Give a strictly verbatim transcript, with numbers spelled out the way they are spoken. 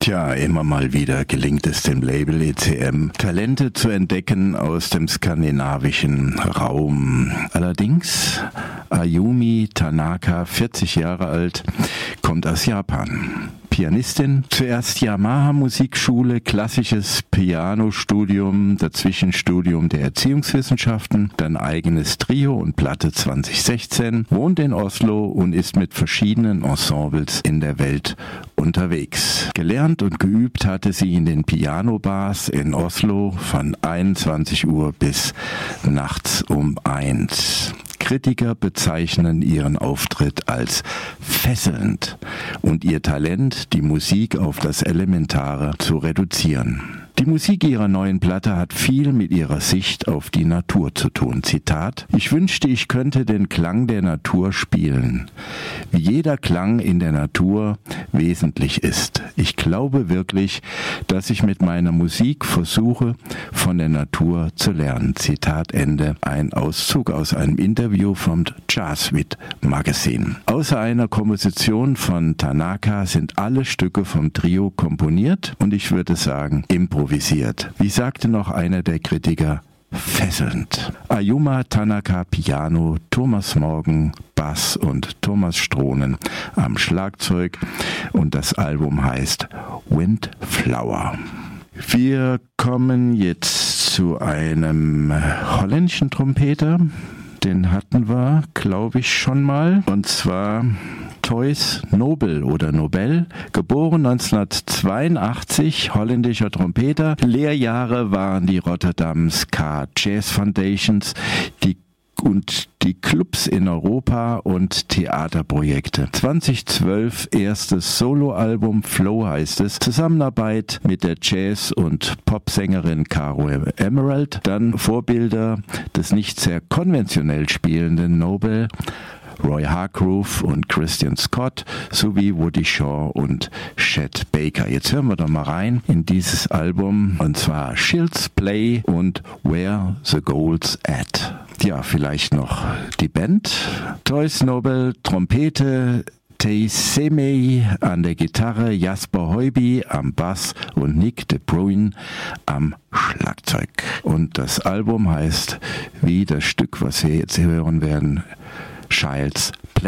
Tja, immer mal wieder gelingt es dem Label E C M, Talente zu entdecken aus dem skandinavischen Raum. Allerdings, Ayumi Tanaka, vierzig Jahre alt, kommt aus Japan. Pianistin, zuerst Yamaha Musikschule, klassisches Pianostudium, dazwischen Studium der Erziehungswissenschaften, dann eigenes Trio und Platte zwanzig sechzehn, wohnt in Oslo und ist mit verschiedenen Ensembles in der Welt unterwegs. Gelernt und geübt hatte sie in den Piano-Bars in Oslo von einundzwanzig Uhr bis nachts um eins. Kritiker bezeichnen ihren Auftritt als fesselnd und ihr Talent, die Musik auf das Elementare zu reduzieren. Die Musik ihrer neuen Platte hat viel mit ihrer Sicht auf die Natur zu tun. Zitat: Ich wünschte, ich könnte den Klang der Natur spielen, wie jeder Klang in der Natur wesentlich ist. Ich glaube wirklich, dass ich mit meiner Musik versuche, von der Natur zu lernen. Zitat Ende. Ein Auszug aus einem Interview vom Jazzwit Magazine. Außer einer Komposition von Tanaka sind alle Stücke vom Trio komponiert und ich würde sagen improvisiert. Wie sagte noch einer der Kritiker, fesselnd. Ayumi Tanaka Piano, Thomas Morgan Bass und Thomas Strohnen am Schlagzeug und das Album heißt Windflower. Wir kommen jetzt zu einem holländischen Trompeter. Den hatten wir, glaube ich, schon mal. Und zwar Theus Nobel oder Nobel, geboren neunzehnhundertzweiundachtzig, holländischer Trompeter. Lehrjahre waren die Rotterdam Ska Jazz Foundations, die und die Clubs in Europa und Theaterprojekte. zweitausendzwölf erstes Soloalbum, Flow heißt es, Zusammenarbeit mit der Jazz- und Popsängerin Caro Emerald, dann Vorbilder des nicht sehr konventionell spielenden Nobel, Roy Hargrove und Christian Scott sowie Woody Shaw und Chet Baker. Jetzt hören wir doch mal rein in dieses Album, und zwar Child's Play und Where the Gold's At. Ja, vielleicht noch die Band. Theus Nobel, Trompete, Teiseme an der Gitarre, Jasper Heuby am Bass und Nick de Bruyn am Schlagzeug. Und das Album heißt, wie das Stück, was wir jetzt hören werden, Child's Play.